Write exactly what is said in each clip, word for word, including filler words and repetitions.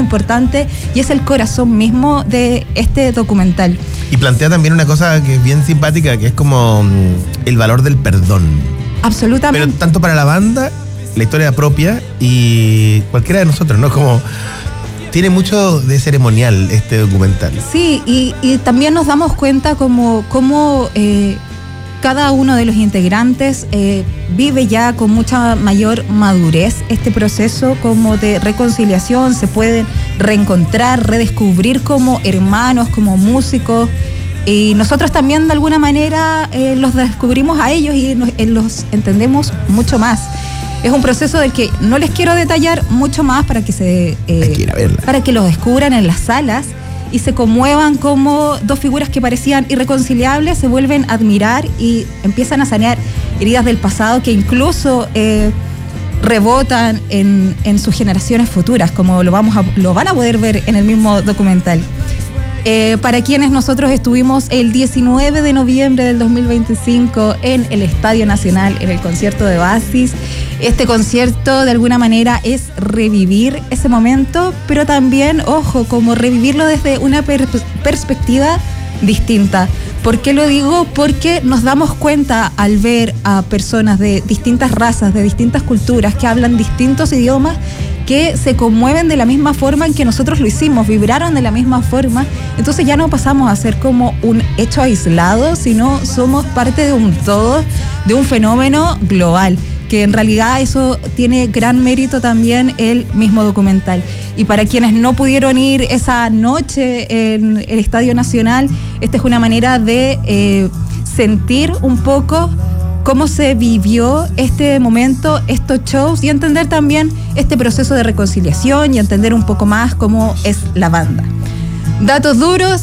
importante y es el corazón mismo de este documental. Y plantea también una cosa que es bien simpática, que es como el valor del perdón. Absolutamente. Pero tanto para la banda, la historia propia y cualquiera de nosotros, ¿no? Como tiene mucho de ceremonial este documental. Sí, y, y también nos damos cuenta como, como eh, cada uno de los integrantes eh, vive ya con mucha mayor madurez este proceso como de reconciliación, se pueden reencontrar, redescubrir como hermanos, como músicos, y nosotros también de alguna manera eh, los descubrimos a ellos y nos, eh, los entendemos mucho más. Es un proceso del que no les quiero detallar mucho más para que se eh, que ir a verla. para que lo descubran en las salas y se conmuevan como dos figuras que parecían irreconciliables se vuelven a admirar y empiezan a sanear heridas del pasado que incluso eh, rebotan en, en sus generaciones futuras, como lo vamos a, lo van a poder ver en el mismo documental. Eh, para quienes nosotros estuvimos el diecinueve de noviembre del dos mil veinticinco en el Estadio Nacional, en el concierto de Oasis, este concierto de alguna manera es revivir ese momento, pero también, ojo, como revivirlo desde una per- perspectiva distinta. ¿Por qué lo digo? Porque nos damos cuenta al ver a personas de distintas razas, de distintas culturas, que hablan distintos idiomas, que se conmueven de la misma forma en que nosotros lo hicimos, vibraron de la misma forma. Entonces ya no pasamos a ser como un hecho aislado, sino somos parte de un todo, de un fenómeno global, que en realidad eso tiene gran mérito también el mismo documental. Y para quienes no pudieron ir esa noche en el Estadio Nacional, esta es una manera de eh, sentir un poco cómo se vivió este momento, estos shows, y entender también este proceso de reconciliación y entender un poco más cómo es la banda. Datos duros,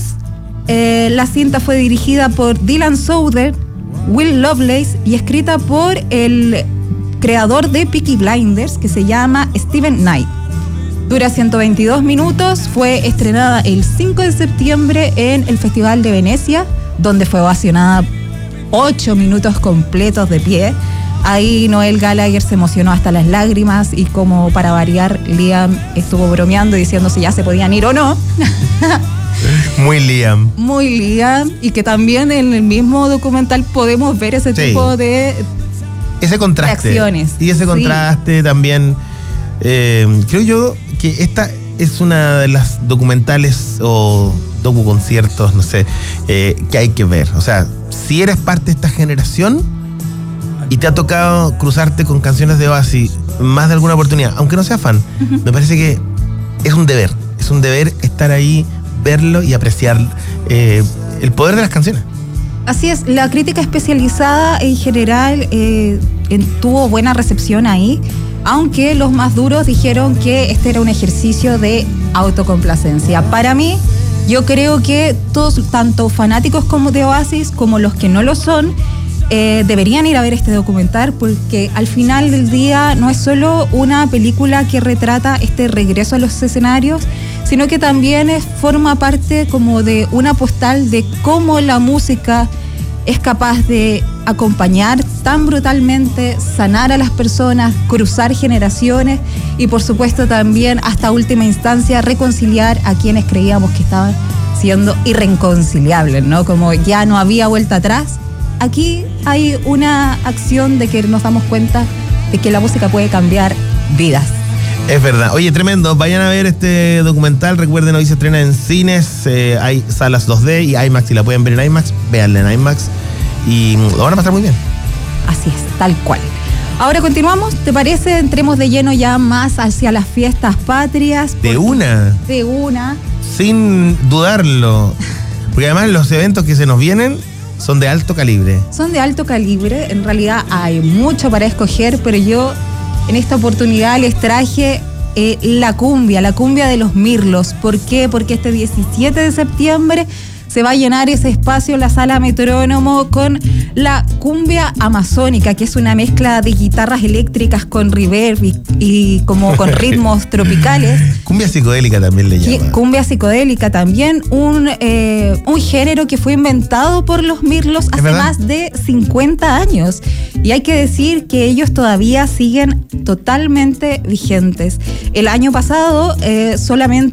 eh, la cinta fue dirigida por Dylan Souther, Will Lovelace y escrita por el creador de Peaky Blinders, que se llama Steven Knight. Dura ciento veintidós minutos, fue estrenada el cinco de septiembre en el Festival de Venecia, donde fue ovacionada ocho minutos completos de pie. Ahí Noel Gallagher se emocionó hasta las lágrimas y, como para variar, Liam estuvo bromeando diciendo si ya se podían ir o no. Muy Liam. Muy Liam, y que también en el mismo documental podemos ver ese Sí. tipo de ese contraste. reacciones. Y ese contraste sí. también. Eh, creo yo que esta es una de las documentales o docuconciertos, no sé, eh, que hay que ver. O sea, si eres parte de esta generación y te ha tocado cruzarte con canciones de Oasis más de alguna oportunidad, aunque no sea fan, uh-huh. me parece que es un deber. Es un deber estar ahí, verlo y apreciar eh, el poder de las canciones. Así es, la crítica especializada en general eh, tuvo buena recepción ahí, aunque los más duros dijeron que este era un ejercicio de autocomplacencia. Para mí, yo creo que todos, tanto fanáticos como de Oasis, como los que no lo son, eh, deberían ir a ver este documental, porque al final del día no es solo una película que retrata este regreso a los escenarios, sino que también es, forma parte como de una postal de cómo la música es capaz de acompañar tan brutalmente, sanar a las personas, cruzar generaciones y, por supuesto, también hasta última instancia reconciliar a quienes creíamos que estaban siendo irreconciliables, ¿no? Como ya no había vuelta atrás. Aquí hay una acción de que nos damos cuenta de que la música puede cambiar vidas. Es verdad. Oye, tremendo. Vayan a ver este documental. Recuerden, hoy se estrena en cines. Eh, hay salas dos D y IMAX. Si la pueden ver en IMAX, véanla en IMAX. Y lo van a pasar muy bien. Así es, tal cual. Ahora continuamos. ¿Te parece? Entremos de lleno ya más hacia las fiestas patrias. De una. De una. Sin dudarlo. Porque además los eventos que se nos vienen son de alto calibre. Son de alto calibre. En realidad hay mucho para escoger, pero yo en esta oportunidad les traje eh, la cumbia, la cumbia de los Mirlos. ¿Por qué? Porque este diecisiete de septiembre se va a llenar ese espacio en la Sala Metrónomo con la cumbia amazónica, que es una mezcla de guitarras eléctricas con reverb y, y como con ritmos tropicales. Cumbia psicodélica también le llaman. Cumbia psicodélica también, un, eh, un género que fue inventado por los Mirlos hace más de cincuenta años. Y hay que decir que ellos todavía siguen totalmente vigentes. El año pasado eh, solamente